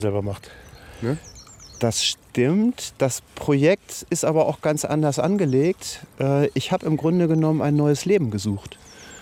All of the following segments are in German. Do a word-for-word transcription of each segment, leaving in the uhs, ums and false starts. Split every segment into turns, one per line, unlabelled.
selber macht. Ne?
Das stimmt. Das Projekt ist aber auch ganz anders angelegt. Ich habe im Grunde genommen ein neues Leben gesucht.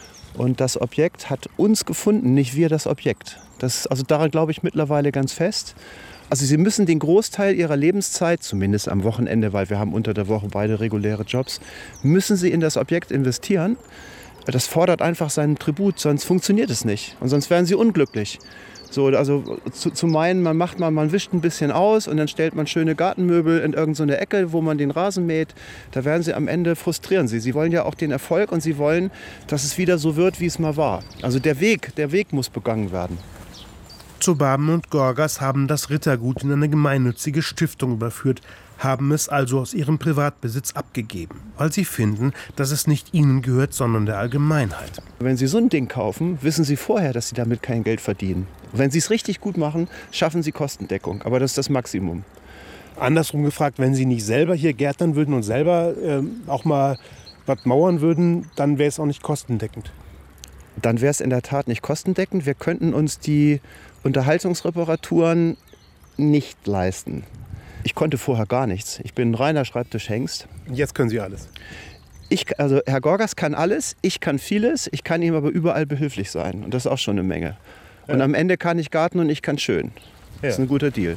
Und das Objekt hat uns gefunden, nicht wir das Objekt. Das, also daran glaube ich mittlerweile ganz fest. Also Sie müssen den Großteil Ihrer Lebenszeit, zumindest am Wochenende, weil wir haben unter der Woche beide reguläre Jobs, müssen Sie in das Objekt investieren. Das fordert einfach seinen Tribut, sonst funktioniert es nicht. Und sonst werden Sie unglücklich. So, also zu, zu meinen, man macht mal, man wischt ein bisschen aus und dann stellt man schöne Gartenmöbel in irgendeine Ecke, wo man den Rasen mäht. Da werden Sie am Ende frustrieren Sie. Sie wollen ja auch den Erfolg und Sie wollen, dass es wieder so wird, wie es mal war. Also der Weg, der Weg muss begangen werden.
Zobaben und Gorgas haben das Rittergut in eine gemeinnützige Stiftung überführt, haben es also aus ihrem Privatbesitz abgegeben, weil sie finden, dass es nicht ihnen gehört, sondern der Allgemeinheit.
Wenn Sie so ein Ding kaufen, wissen Sie vorher, dass Sie damit kein Geld verdienen. Wenn Sie es richtig gut machen, schaffen Sie Kostendeckung, aber das ist das Maximum.
Andersrum gefragt, wenn Sie nicht selber hier gärtnern würden und selber äh, auch mal was mauern würden, dann wäre es auch nicht kostendeckend.
Dann wäre es in der Tat nicht kostendeckend. Wir könnten uns die Unterhaltungsreparaturen nicht leisten. Ich konnte vorher gar nichts. Ich bin ein reiner Schreibtischhengst.
Und jetzt können Sie alles?
Ich, also Herr Gorgas kann alles, ich kann vieles, ich kann ihm aber überall behilflich sein. Und das ist auch schon eine Menge. Und ja. Am Ende kann ich Garten und ich kann schön. Das ja. ist ein guter Deal.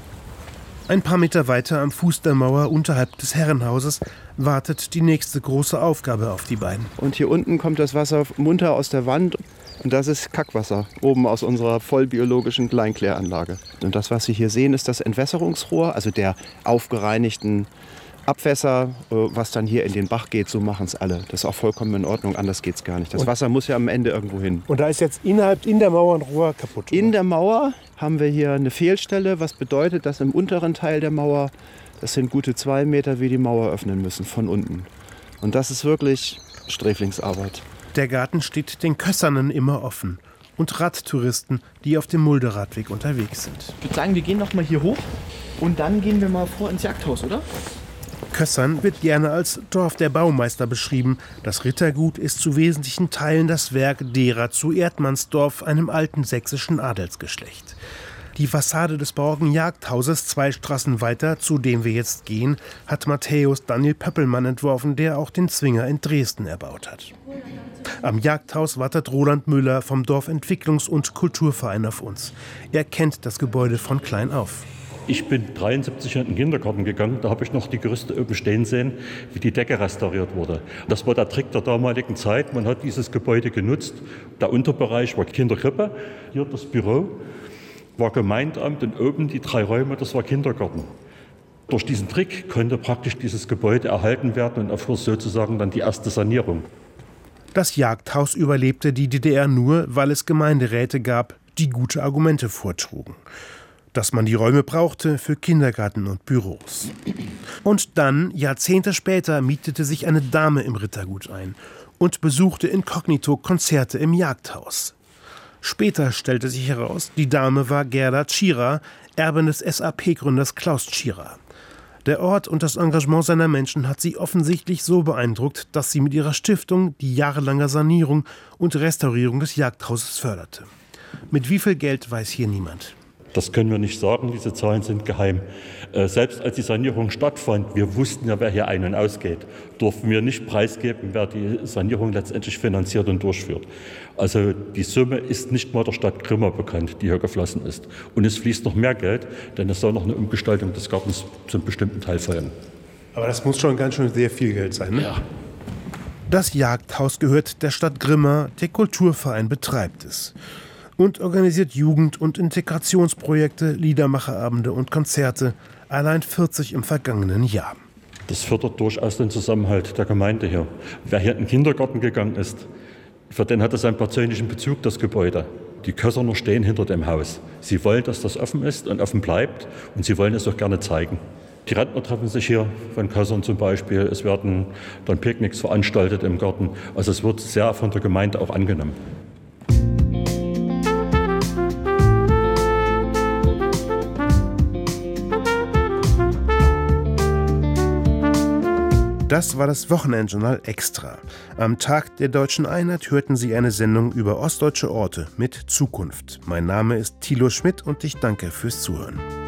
Ein paar Meter weiter am Fuß der Mauer unterhalb des Herrenhauses wartet die nächste große Aufgabe auf die beiden.
Und hier unten kommt das Wasser munter aus der Wand. Und das ist Kackwasser, oben aus unserer vollbiologischen Kleinkläranlage. Und das, was Sie hier sehen, ist das Entwässerungsrohr, also der aufgereinigten Abwässer, was dann hier in den Bach geht. So machen es alle. Das ist auch vollkommen in Ordnung, anders geht es gar nicht. Das Wasser muss ja am Ende irgendwo hin.
Und da ist jetzt innerhalb in der Mauer ein Rohr kaputt? Oder?
In der Mauer haben wir hier eine Fehlstelle, was bedeutet, dass im unteren Teil der Mauer, das sind gute zwei Meter, wir die Mauer öffnen müssen von unten. Und das ist wirklich Sträflingsarbeit.
Der Garten steht den Kössernen immer offen und Radtouristen, die auf dem Mulderadweg unterwegs sind.
Ich würde sagen, wir gehen noch mal hier hoch und dann gehen wir mal vor ins Jagdhaus, oder?
Kössern wird gerne als Dorf der Baumeister beschrieben. Das Rittergut ist zu wesentlichen Teilen das Werk derer zu Erdmannsdorf, einem alten sächsischen Adelsgeschlecht. Die Fassade des barocken Jagdhauses zwei Straßen weiter, zu dem wir jetzt gehen, hat Matthäus Daniel Pöppelmann entworfen, der auch den Zwinger in Dresden erbaut hat. Am Jagdhaus wartet Roland Müller vom Dorfentwicklungs- und Kulturverein auf uns. Er kennt das Gebäude von klein auf.
Ich bin dreiundsiebzig in den Kindergarten gegangen, da habe ich noch die Gerüste oben stehen sehen, wie die Decke restauriert wurde. Das war der Trick der damaligen Zeit, man hat dieses Gebäude genutzt. Der Unterbereich war Kinderkrippe, hier das Büro war Gemeindeamt und oben die drei Räume, das war Kindergarten. Durch diesen Trick konnte praktisch dieses Gebäude erhalten werden und erfuhr sozusagen dann die erste Sanierung.
Das Jagdhaus überlebte die D D R nur, weil es Gemeinderäte gab, die gute Argumente vortrugen. Dass man die Räume brauchte für Kindergarten und Büros. Und dann, Jahrzehnte später, mietete sich eine Dame im Rittergut ein und besuchte inkognito Konzerte im Jagdhaus. Später stellte sich heraus, die Dame war Gerda Tschira, Erbin des S A P-Gründers Klaus Tschira. Der Ort und das Engagement seiner Menschen hat sie offensichtlich so beeindruckt, dass sie mit ihrer Stiftung die jahrelange Sanierung und Restaurierung des Jagdhauses förderte. Mit wie viel Geld weiß hier niemand.
Das können wir nicht sagen, diese Zahlen sind geheim. Äh, selbst als die Sanierung stattfand, wir wussten ja, wer hier ein- und ausgeht, durften wir nicht preisgeben, wer die Sanierung letztendlich finanziert und durchführt. Also die Summe ist nicht mal der Stadt Grimma bekannt, die hier geflossen ist. Und es fließt noch mehr Geld, denn es soll noch eine Umgestaltung des Gartens zum bestimmten Teil folgen.
Aber das muss schon ganz schön sehr viel Geld sein, ne?
Ja.
Das Jagdhaus gehört der Stadt Grimma, der Kulturverein betreibt es. Und organisiert Jugend- und Integrationsprojekte, Liedermacherabende und Konzerte, allein vierzig im vergangenen Jahr.
Das fördert durchaus den Zusammenhalt der Gemeinde hier. Wer hier in den Kindergarten gegangen ist, für den hat es einen persönlichen Bezug, das Gebäude. Die Kösserner stehen hinter dem Haus. Sie wollen, dass das offen ist und offen bleibt und sie wollen es auch gerne zeigen. Die Rentner treffen sich hier, von Kössern zum Beispiel. Es werden dann Picknicks veranstaltet im Garten. Also es wird sehr von der Gemeinde auch angenommen.
Das war das Wochenendjournal Extra. Am Tag der Deutschen Einheit hörten Sie eine Sendung über ostdeutsche Orte mit Zukunft. Mein Name ist Thilo Schmidt und ich danke fürs Zuhören.